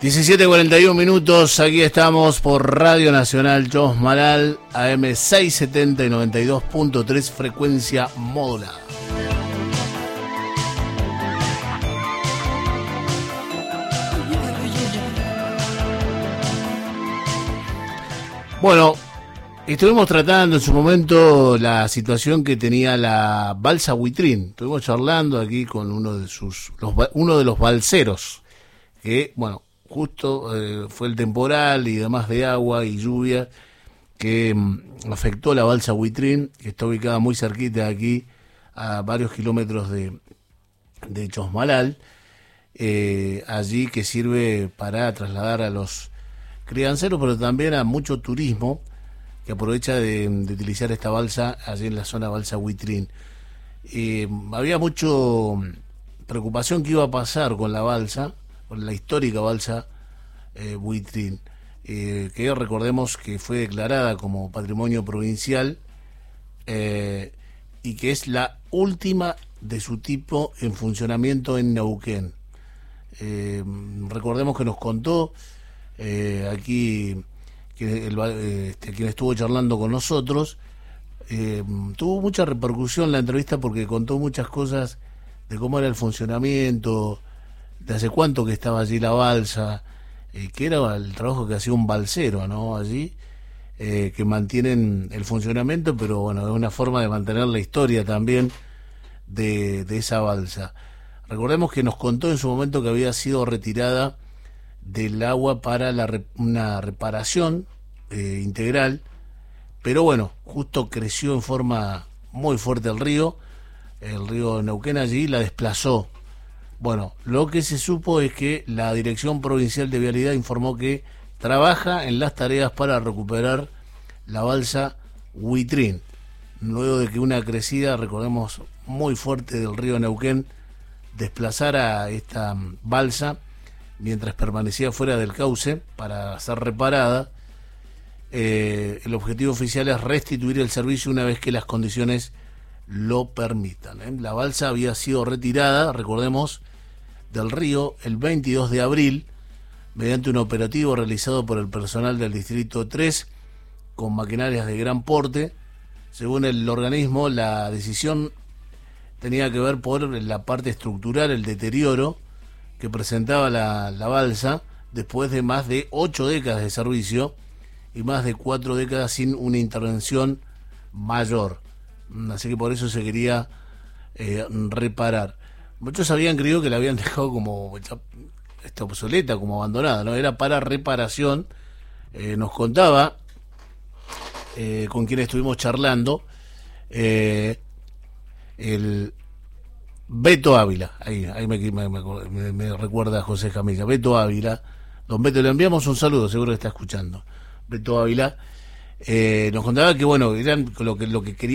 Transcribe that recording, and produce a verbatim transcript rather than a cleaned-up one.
diecisiete cuarenta y uno minutos, aquí estamos por Radio Nacional Chosmalal, A M seiscientos setenta y noventa y dos punto tres, frecuencia modulada. Bueno, estuvimos tratando en su momento la situación que tenía la balsa Huitrín. Estuvimos charlando aquí con uno de sus, los, uno de los balseros, que, bueno, justo eh, fue el temporal y demás de agua y lluvia que mm, afectó la balsa Huitrín, que está ubicada muy cerquita de aquí, a varios kilómetros de, de Chosmalal, eh, allí que sirve para trasladar a los crianceros, pero también a mucho turismo que aprovecha de, de utilizar esta balsa allí en la zona balsa Huitrín. Eh, había mucho preocupación que iba a pasar con la balsa, con la histórica balsa eh, Huitrín, eh, que recordemos que fue declarada como patrimonio provincial eh, y que es la última de su tipo en funcionamiento en Neuquén. Eh, recordemos que nos contó eh, aquí que el, este, quien estuvo charlando con nosotros, eh, tuvo mucha repercusión la entrevista porque contó muchas cosas de cómo era el funcionamiento, de hace cuánto que estaba allí la balsa, eh, que era el trabajo que hacía un balsero, ¿no? Allí, eh, que mantienen el funcionamiento, pero bueno, es una forma de mantener la historia también de, de esa balsa. Recordemos que nos contó en su momento que había sido retirada del agua para la, una reparación eh, integral, pero bueno, justo creció en forma muy fuerte el río, el río Neuquén allí la desplazó. Bueno, lo que se supo es que la Dirección Provincial de Vialidad informó que trabaja en las tareas para recuperar la balsa Huitrín, luego de que una crecida, recordemos, muy fuerte del río Neuquén desplazara esta balsa mientras permanecía fuera del cauce para ser reparada. Eh, el objetivo oficial es restituir el servicio una vez que las condiciones lo permitan, ¿eh? La balsa había sido retirada, recordemos, del río el veintidós de abril mediante un operativo realizado por el personal del Distrito tres con maquinarias de gran porte. Según el organismo, la decisión tenía que ver por la parte estructural, el deterioro que presentaba la, la balsa después de más de ocho décadas de servicio y más de cuatro décadas sin una intervención mayor. Así que por eso se quería eh, reparar. Muchos habían creído que la habían dejado como esta obsoleta, como abandonada, ¿no? Era para reparación. Eh, nos contaba, eh, con quien estuvimos charlando, eh, el Beto Ávila, ahí, ahí me, me, me, me recuerda a José Camilla, Beto Ávila, don Beto, le enviamos un saludo, seguro que está escuchando. Beto Ávila eh, nos contaba que bueno, eran lo que lo que quería